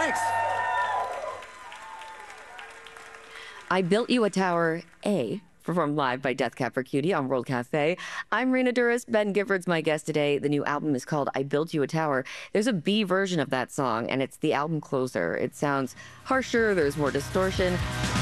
Thanks. I Built You a Tower A, performed live by Death Cab for Cutie on World Cafe. I'm Rena Duras. Ben Gifford's my guest today. The new album is called I Built You a Tower. There's a B version of that song, and it's the album closer. It sounds harsher, there's more distortion.